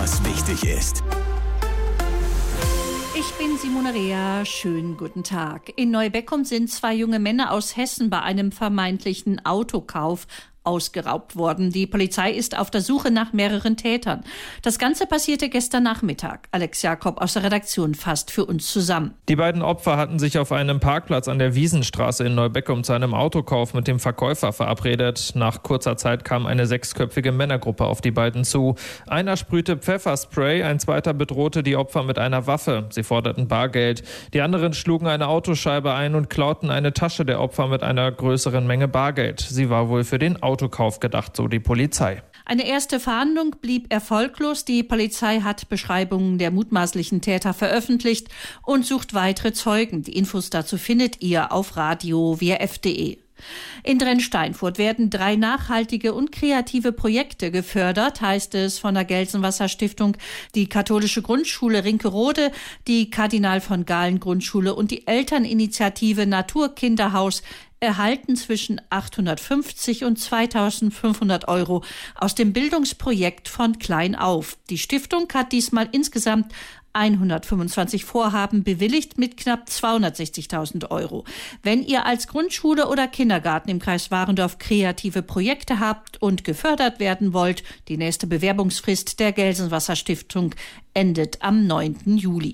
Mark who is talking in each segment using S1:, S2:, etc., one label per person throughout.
S1: was wichtig ist.
S2: Ich bin Simone Rea. Schönen guten Tag. In Neubeckum sind 2 junge Männer aus Hessen bei einem vermeintlichen Autokauf ausgeraubt worden. Die Polizei ist auf der Suche nach mehreren Tätern. Das Ganze passierte gestern Nachmittag. Alex Jakob aus der Redaktion fasst für uns zusammen.
S3: Die beiden Opfer hatten sich auf einem Parkplatz an der Wiesenstraße in Neubeckum zu einem Autokauf mit dem Verkäufer verabredet. Nach kurzer Zeit kam eine 6-köpfige Männergruppe auf die beiden zu. Einer sprühte Pfefferspray, ein zweiter bedrohte die Opfer mit einer Waffe. Sie forderten Bargeld. Die anderen schlugen eine Autoscheibe ein und klauten eine Tasche der Opfer mit einer größeren Menge Bargeld. Sie war wohl für den Autokauf gedacht, so die Polizei.
S2: Eine erste Fahndung blieb erfolglos. Die Polizei hat Beschreibungen der mutmaßlichen Täter veröffentlicht und sucht weitere Zeugen. Die Infos dazu findet ihr auf radio-wrf.de. In Drensteinfurt werden 3 nachhaltige und kreative Projekte gefördert, heißt es von der Gelsenwasser-Stiftung. Die katholische Grundschule Rinkerode, die Kardinal von Galen Grundschule und die Elterninitiative Naturkinderhaus erhalten zwischen 850 und 2.500 € aus dem Bildungsprojekt von klein auf. Die Stiftung hat diesmal insgesamt 125 Vorhaben bewilligt mit knapp 260.000 €. Wenn ihr als Grundschule oder Kindergarten im Kreis Warendorf kreative Projekte habt und gefördert werden wollt, die nächste Bewerbungsfrist der Gelsenwasser Stiftung endet am 9. Juli.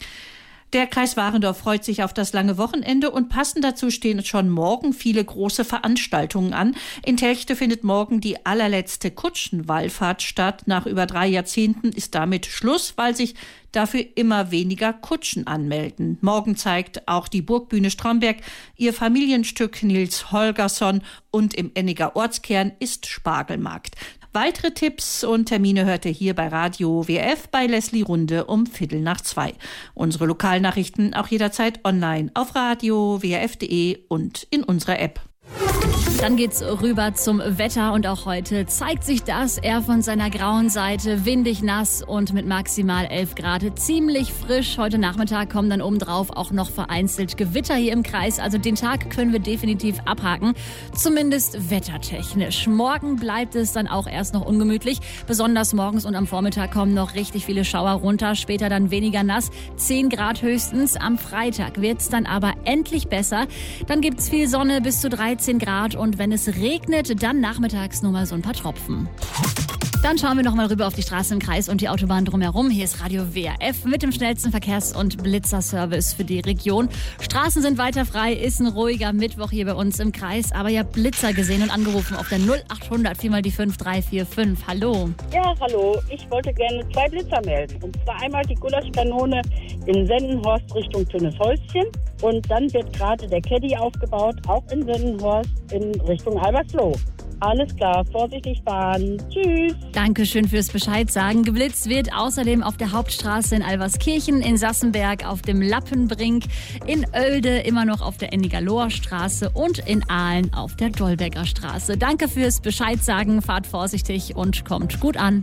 S2: Der Kreis Warendorf freut sich auf das lange Wochenende und passend dazu stehen schon morgen viele große Veranstaltungen an. In Telchte findet morgen die allerletzte Kutschenwallfahrt statt. Nach über 3 Jahrzehnten ist damit Schluss, weil sich dafür immer weniger Kutschen anmelden. Morgen zeigt auch die Burgbühne Stromberg ihr Familienstück Nils Holgersson und im Enniger Ortskern ist Spargelmarkt. Weitere Tipps und Termine hört ihr hier bei Radio WRF bei Leslie Runde um 1:15. Unsere Lokalnachrichten auch jederzeit online auf radio-wrf.de und in unserer App.
S4: Dann geht's rüber zum Wetter und auch heute zeigt sich das. Eher von seiner grauen Seite, windig, nass und mit maximal 11 Grad. Ziemlich frisch. Heute Nachmittag kommen dann obendrauf auch noch vereinzelt Gewitter hier im Kreis. Also den Tag können wir definitiv abhaken. Zumindest wettertechnisch. Morgen bleibt es dann auch erst noch ungemütlich. Besonders morgens und am Vormittag kommen noch richtig viele Schauer runter. Später dann weniger nass. 10 Grad höchstens. Am Freitag wird's dann aber endlich besser. Dann gibt's viel Sonne bis zu 13 Grad. Und wenn es regnet, dann nachmittags nur mal so ein paar Tropfen. Dann schauen wir noch mal rüber auf die Straßen im Kreis und die Autobahn drumherum. Hier ist Radio WRF mit dem schnellsten Verkehrs- und Blitzerservice für die Region. Straßen sind weiter frei, ist ein ruhiger Mittwoch hier bei uns im Kreis. Aber ihr habt Blitzer gesehen und angerufen auf der 0800 4 mal die 5345. Hallo.
S5: Ja, hallo. Ich wollte gerne 2 Blitzer melden. Und zwar einmal die Gulaschkanone in Sendenhorst Richtung Töneshäuschen. Und dann wird gerade der Caddy aufgebaut, auch in Sendenhorst in Richtung Albersloh. Alles klar, vorsichtig fahren. Tschüss.
S4: Dankeschön fürs Bescheid sagen. Geblitzt wird außerdem auf der Hauptstraße in Alverskirchen, in Sassenberg, auf dem Lappenbrink, in Oelde immer noch auf der Ennigerloher Straße und in Aalen auf der Dolberger Straße. Danke fürs Bescheid sagen, fahrt vorsichtig und kommt gut an.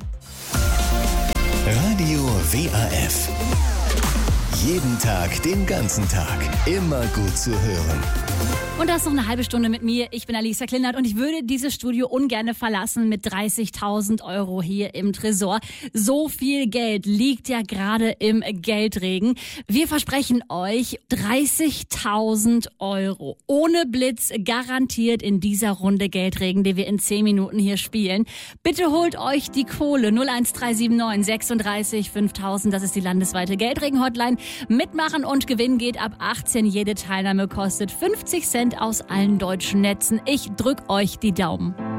S1: Radio WRF. Jeden Tag, den ganzen Tag. Immer gut zu hören.
S4: Und das noch eine halbe Stunde mit mir. Ich bin Alisa Klindert und ich würde dieses Studio ungern verlassen mit 30.000 € hier im Tresor. So viel Geld liegt ja gerade im Geldregen. Wir versprechen euch 30.000 € ohne Blitz garantiert in dieser Runde Geldregen, die wir in 10 Minuten hier spielen. Bitte holt euch die Kohle 01379 36 5000. Das ist die landesweite Geldregen-Hotline. Mitmachen und Gewinn geht ab 18. Jede Teilnahme kostet 50 Cent aus allen deutschen Netzen. Ich drück euch die Daumen.